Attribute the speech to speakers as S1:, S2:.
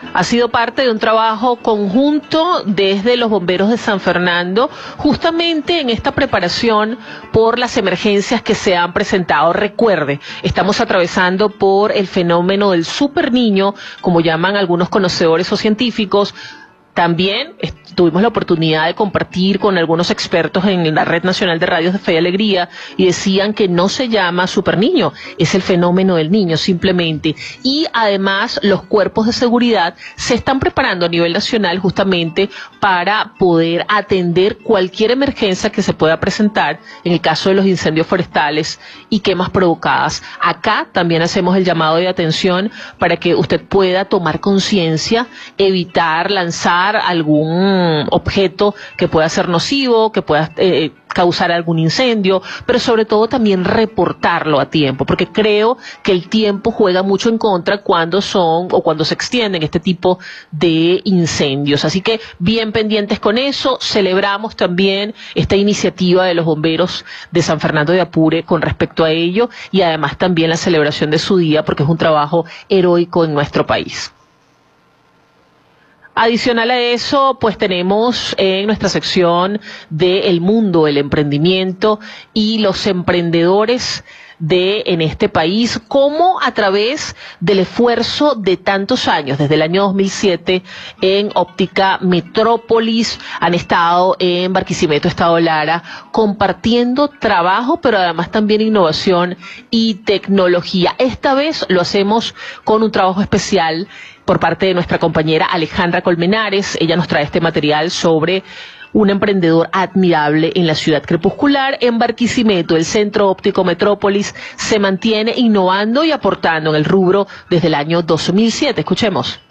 S1: Ha sido parte de un trabajo conjunto desde los bomberos de San Fernando, justamente en esta preparación por las emergencias que se han presentado. Recuerde, estamos atravesando por el fenómeno del superniño, como llaman algunos conocedores o científicos. También tuvimos la oportunidad de compartir con algunos expertos en la Red Nacional de Radios de Fe y Alegría y decían que no se llama superniño, es el fenómeno del niño simplemente. Y además los cuerpos de seguridad se están preparando a nivel nacional justamente para poder atender cualquier emergencia que se pueda presentar en el caso de los incendios forestales y quemas provocadas. Acá también hacemos el llamado de atención para que usted pueda tomar conciencia, evitar lanzar algún objeto que pueda ser nocivo, que pueda causar algún incendio, pero sobre todo también reportarlo a tiempo, porque creo que el tiempo juega mucho en contra cuando se extienden este tipo de incendios. Así que bien pendientes con eso. Celebramos también esta iniciativa de los bomberos de San Fernando de Apure con respecto a ello y además también la celebración de su día, porque es un trabajo heroico en nuestro país. Adicional a eso, pues tenemos en nuestra sección de El Mundo, el emprendimiento y los emprendedores en este país, cómo a través del esfuerzo de tantos años, desde el año 2007 en Óptica Metrópolis, han estado en Barquisimeto, Estado Lara, compartiendo trabajo, pero además también innovación y tecnología. Esta vez lo hacemos con un trabajo especial por parte de nuestra compañera Alejandra Colmenares. Ella nos trae este material sobre un emprendedor admirable en la ciudad crepuscular. En Barquisimeto, el Centro Óptico Metrópolis se mantiene innovando y aportando en el rubro desde el año 2007. Escuchemos.